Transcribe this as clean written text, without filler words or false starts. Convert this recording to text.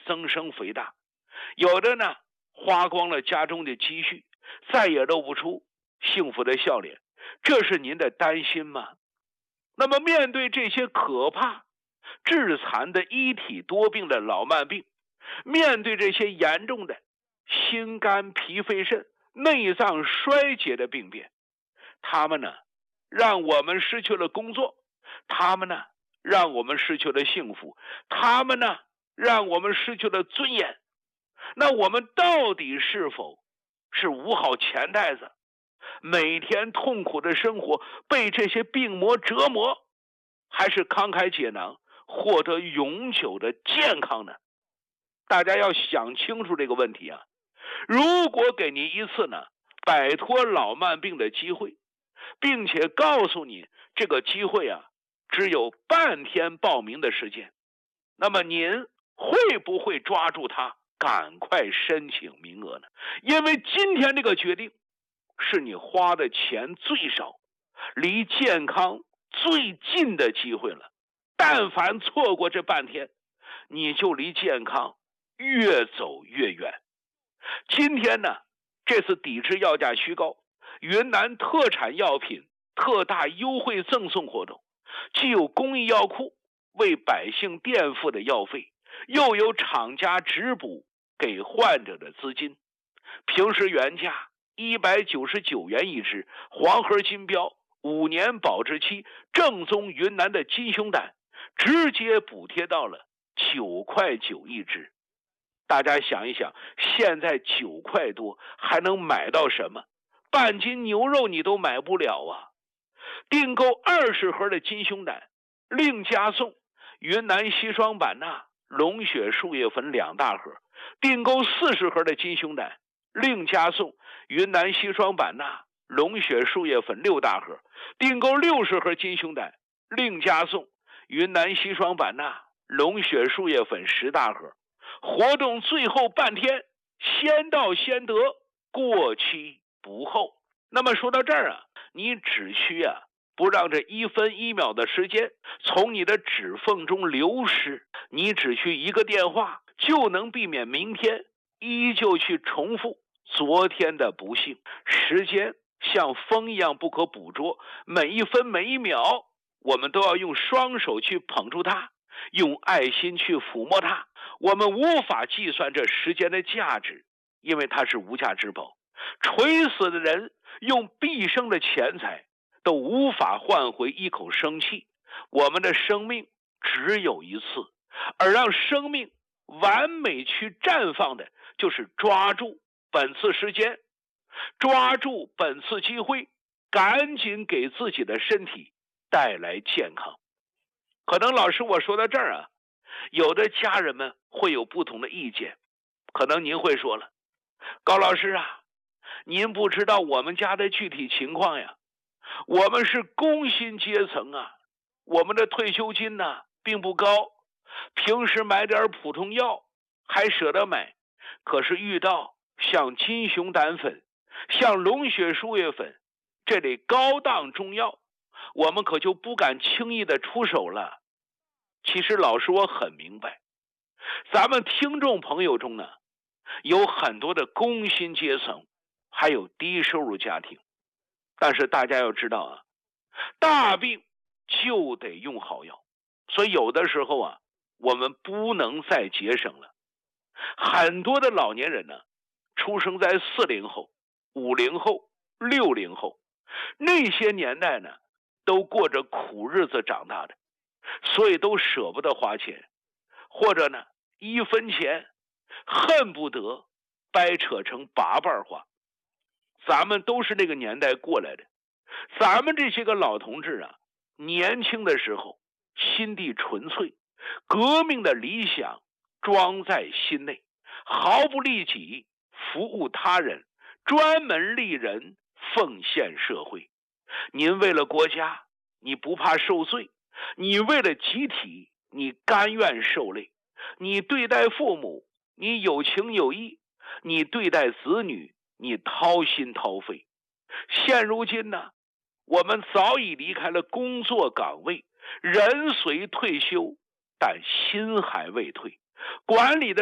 增生肥大，有的呢花光了家中的积蓄，再也露不出幸福的笑脸，这是您的担心吗？那么面对这些可怕致残的一体多病的老慢病，面对这些严重的心肝脾肺肾内脏衰竭的病变，他们呢让我们失去了工作，他们呢让我们失去了幸福，他们呢让我们失去了尊严。那我们到底是否是捂好钱袋子，每天痛苦的生活，被这些病魔折磨，还是慷慨解囊，获得永久的健康呢？大家要想清楚这个问题啊！如果给你一次呢摆脱老慢病的机会，并且告诉你这个机会啊只有半天报名的时间，那么您会不会抓住它，赶快申请名额呢？因为今天这个决定是你花的钱最少，离健康最近的机会了。但凡错过这半天，你就离健康越走越远。今天呢，这次抵制药价虚高，云南特产药品特大优惠赠送活动，既有公益药库为百姓垫付的药费，又有厂家直补给患者的资金。平时原价199元一支，黄盒金标5年保质期，正宗云南的金胸胆，直接补贴到了9块9一支。大家想一想，现在9块多还能买到什么？半斤牛肉你都买不了啊！订购20盒的金胸胆，另加送云南硒霜版钠、龙血树叶粉2大盒；订购40盒的金胸胆，另加送云南硒霜版钠、龙血树叶粉6大盒；订购60盒金胸胆，另加送云南硒霜版钠、龙血树叶粉10大盒。活动最后半天，先到先得，过期不候。那么说到这儿啊，你只需不让这1分1秒的时间从你的指缝中流失，你只需一个电话，就能避免明天依旧去重复昨天的不幸。时间像风一样不可捕捉，每一分每一秒，我们都要用双手去捧住它，用爱心去抚摸它。我们无法计算这时间的价值，因为它是无价之宝。垂死的人用毕生的钱财都无法换回一口生气。我们的生命只有一次，而让生命完美去绽放的，就是抓住本次时间，抓住本次机会，赶紧给自己的身体带来健康。可能老师我说到这儿啊，有的家人们会有不同的意见。可能您会说了，高老师啊，您不知道我们家的具体情况呀，我们是工薪阶层啊，我们的退休金呢并不高，平时买点普通药还舍得买，可是遇到像金熊胆粉、像龙血树叶粉这类高档中药，我们可就不敢轻易的出手了。其实老师我很明白，咱们听众朋友中呢，有很多的工薪阶层，还有低收入家庭。但是大家要知道啊，大病就得用好药，所以有的时候啊，我们不能再节省了。很多的老年人呢，出生在40后、50后、60后，那些年代呢，都过着苦日子长大的，所以都舍不得花钱，或者呢1分钱恨不得掰扯成8瓣花。咱们都是那个年代过来的，咱们这些个老同志啊，年轻的时候心地纯粹，革命的理想装在心内，毫不利己，服务他人，专门利人，奉献社会。您为了国家，你不怕受罪；你为了集体，你甘愿受累。你对待父母，你有情有义；你对待子女，你掏心掏肺。现如今呢，我们早已离开了工作岗位，人虽退休，但心还未退。管理的